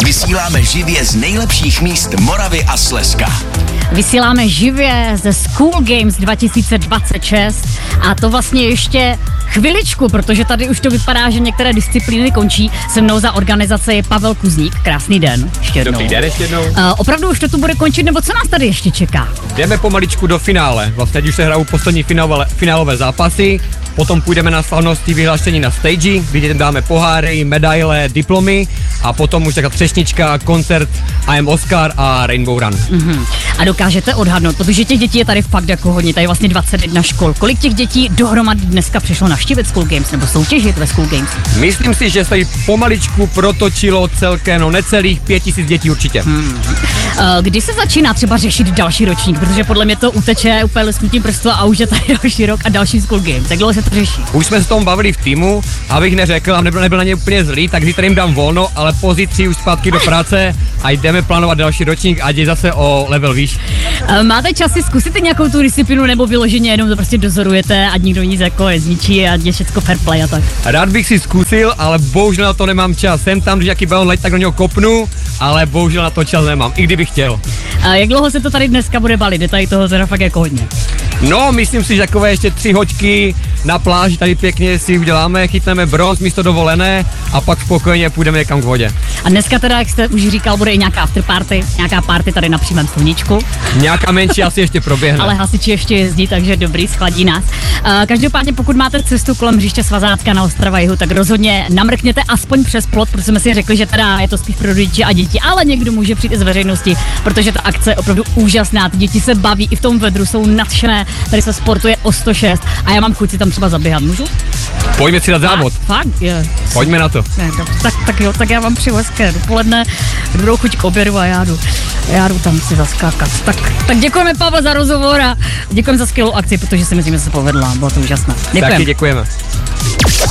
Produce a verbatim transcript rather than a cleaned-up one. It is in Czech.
Vysíláme živě z nejlepších míst Moravy a Slezska. Vysíláme živě ze School Games dva tisíce dvacet šest a to vlastně ještě chviličku, protože tady už to vypadá, že některé disciplíny končí. Se mnou za organizace je Pavel Kuzník. Krásný den. Ještě jednou. Dobrý den ještě jednou. Uh, opravdu už to tu bude končit, nebo co nás tady ještě čeká? Jdeme pomaličku do finále. Vlastně teď už se hrajou poslední finálové, finálové zápasy. Potom půjdeme na slavnosti vyhlášení na stage, kde dáme poháry, medaile, diplomy a potom už taká třešnička, koncert I Am Oscar a Rainbow Run. Uh-huh. A dokážete odhadnout, protože těch dětí je tady fakt jako hodně, tady vlastně dvacet jedna škol. Kolik těch dětí dohromady dneska přišlo navštívit School Games nebo soutěžit ve School Games? Myslím si, že se jí pomaličku protočilo celkem, no necelých pět tisíc dětí určitě. Hmm. Kdy se začíná třeba řešit další ročník, protože podle mě to uteče úplně lesknutím prstu a už je tady další rok a další School Games. Jak dlouho se to řeší? Už jsme se tom bavili v týmu, abych neřekl a nebyl, nebyl na ně úplně zlý, tak zítra jim dám volno, ale pozítří už zpátky do práce a jdeme plánovat další ročník, ať je zase o level výš. Máte čas si zkusit nějakou tu disciplínu nebo vyloženě jenom to prostě dozorujete, ať nikdo nic jako nezničí a je všechno fair play a tak? Rád bych si zkusil, ale bohužel na to nemám čas. Jsem tam, když jaký balon letí, tak do něho kopnu, ale bohužel na to čas nemám, i kdybych chtěl. A jak dlouho se to tady dneska bude balit? Je tady toho teda fakt jako hodně. No, myslím si, že takové ještě tři hoďky na pláži tady pěkně si uděláme, chytneme bronz místo dovolené a pak spokojně půjdeme někam k vodě. A dneska teda, jak jste už říkal, bude i nějaká afterparty, nějaká party tady na přímém sluníčku. Nějaká menší asi ještě proběhne. Ale hasiči ještě jezdí, takže dobrý, schladí nás. Každopádně, pokud máte cestu kolem hřiště Svazácka na Ostrava Jihu, tak rozhodně namrkněte aspoň přes plot, protože jsme si řekli, že teda je to spíš pro rodiče a děti, ale někdo může přijít i z veřejnosti, protože ta akce je opravdu úžasná. Ty děti se baví i v tom vedru, jsou nadšené, tady se sportuje o sto šest a já mám chuť si tam třeba zaběhat, můžu? Pojďme si dát závod. A, fakt, je. Pojďme na to. Ne, tak, tak jo, tak já vám přeju hezké dopoledne, dobrou chuť k obědu a já jdu, já jdu tam si zaskákat. Tak, tak děkujeme, Pavel, za rozhovor a děkujeme za skvělou akci, protože si myslím, že se povedla, bylo to úžasné. Děkujeme. Taky děkujeme.